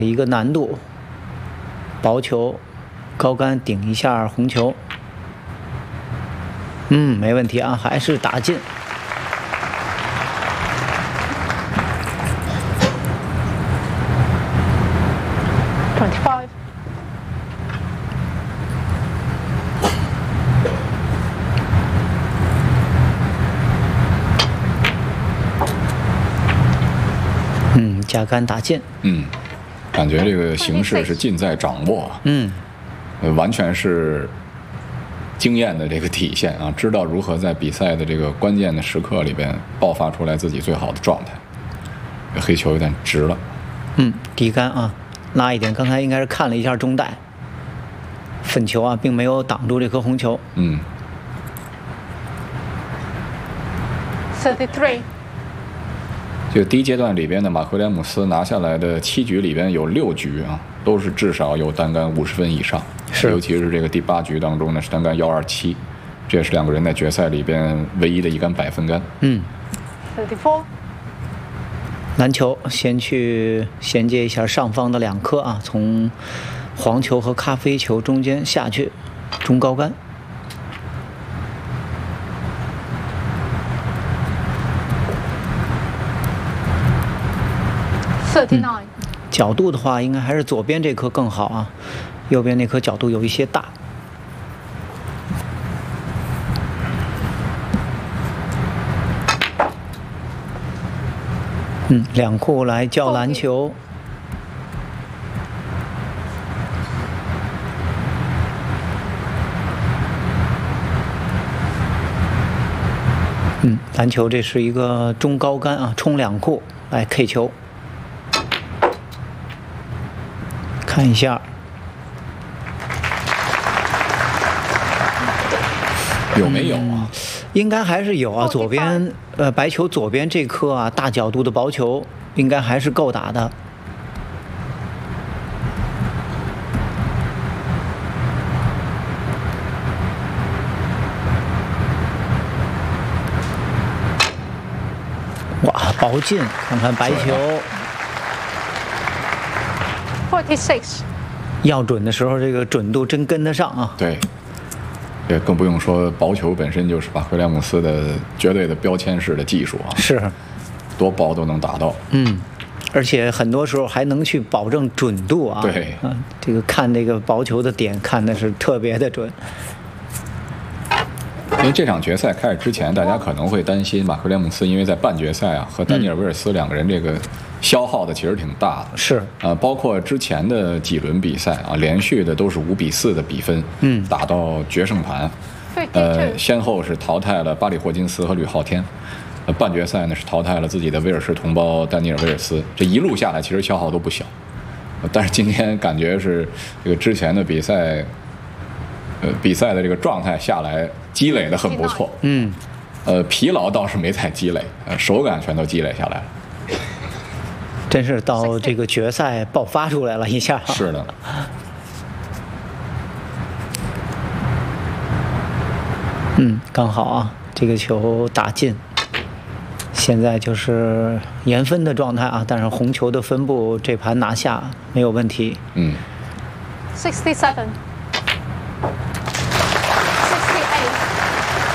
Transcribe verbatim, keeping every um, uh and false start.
一个难度，薄球，高杆顶一下红球。嗯，没问题啊，还是打进。 twenty-five. 嗯，加杆打进。 嗯，感觉这个形势是尽在掌握。 嗯， 呃，完全是经验的这个体现啊，知道如何在比赛的这个关键的时刻里边爆发出来自己最好的状态。黑球有点直了。 嗯，低杆啊。 拉一点，刚才应该是看了一下中带，粉球啊，并没有挡住这颗红球。 嗯。 thirty-three。 这个第一阶段里边的马奎廉姆斯拿下来的七局里边有六局啊，都是至少有单杆五十分以上。 是。 尤其是这个第八局当中呢，是单杆幺二七，这也是两个人在决赛里边唯一的一杆百分杆。 嗯。 thirty-four。 篮球先去衔接一下上方的两颗啊，从黄球和咖啡球中间下去，中高杆。 thirty-nine。 角度的话，应该还是左边这颗更好啊，右边那颗角度有一些大。 嗯，两库来叫篮球。嗯，篮球这是一个中高杆啊，冲两库来 K 球，看一下。 有没有啊？嗯应该还是有啊，左边呃白球左边这颗啊大角度的薄球，应该还是够打的。哇，薄进，看看白球。 forty-six。 要准的时候，这个准度真跟得上啊。 对。 这更不用说薄球本身就是马奎廉姆斯的绝对的标签式的技术啊， 是， 多薄都能打到。 嗯，而且很多时候还能去保证准度啊。 对， 啊，这个看这个薄球的点看的是特别的准。 因为这场决赛开始之前，大家可能会担心马奎廉姆斯，因为在半决赛啊和丹尼尔·威尔斯两个人这个消耗的其实挺大的。 是啊、呃，包括之前的几轮比赛啊，连续的都是五比四的比分， 嗯， 打到决胜盘。呃，先后是淘汰了巴里·霍金斯和吕浩天。呃，半决赛呢是淘汰了自己的威尔士同胞丹尼尔·威尔斯。这一路下来，其实消耗都不小。呃、但是今天感觉是这个之前的比赛。 呃，比赛的这个状态下来，积累的很不错。 嗯， 呃，疲劳倒是没再积累，呃，手感全都积累下来了。 真是到这个决赛爆发出来了一下。 是的。 嗯，刚好啊，这个球打进。现在就是延分的状态啊，但是红球的分布这盘拿下没有问题。 嗯。 sixty-seven。